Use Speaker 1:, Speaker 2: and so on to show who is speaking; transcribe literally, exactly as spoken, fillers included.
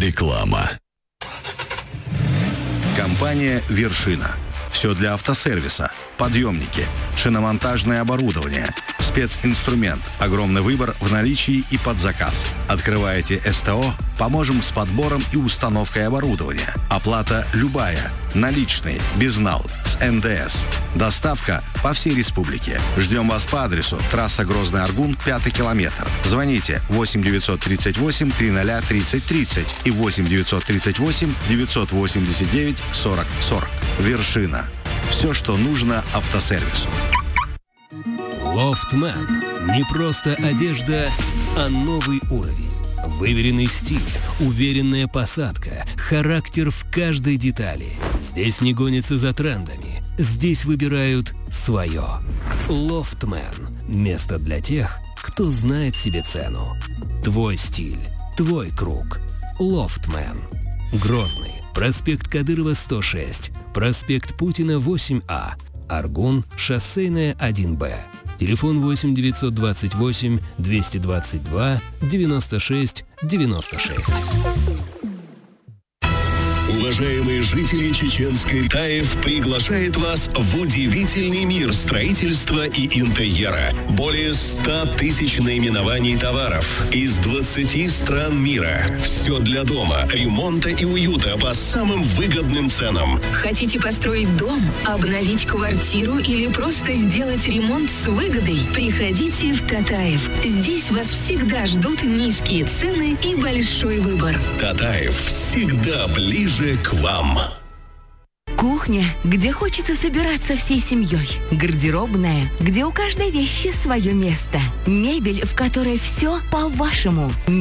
Speaker 1: Реклама.
Speaker 2: Компания «Вершина». Все для автосервиса. Подъемники, шиномонтажное оборудование, специнструмент, огромный выбор в наличии и под заказ. Открываете СТО, поможем с подбором и установкой оборудования. Оплата любая, наличные, безнал, с эн дэ эс. Доставка по всей республике. Ждем вас по адресу трасса Грозный-Аргун, пятый километр. Звоните восемь девятьсот тридцать восемь триста тридцать тридцать и восемь девятьсот тридцать восемь девятьсот восемьдесят девять сорок сорок. «Вершина». Все, что нужно автосервису.
Speaker 3: Лофтмен. Не просто одежда, а новый уровень. Выверенный стиль, уверенная посадка, характер в каждой детали. Здесь не гонятся за трендами. Здесь выбирают свое. Лофтмен. Место для тех, кто знает себе цену. Твой стиль, твой круг. Лофтмен. Грозный. Проспект Кадырова, сто шесть. Проспект Путина, восемь А. Аргун, шоссейная, один Б. Телефон восемь девятьсот двадцать восемь двести двадцать два девяносто шесть девяносто шесть.
Speaker 1: Уважаемые жители Чеченской Таев приглашает вас в удивительный мир строительства и интерьера. Более ста тысяч наименований товаров из двадцати стран мира. Все для дома, ремонта и уюта по самым выгодным ценам.
Speaker 4: Хотите построить дом, обновить квартиру или просто сделать ремонт с выгодой? Приходите в Татаев. Здесь вас всегда ждут низкие цены и большой выбор.
Speaker 1: Татаев всегда ближе к вам.
Speaker 5: Кухня, где хочется собираться всей семьей. Гардеробная, где у каждой вещи свое место. Мебель, в которой все по-вашему.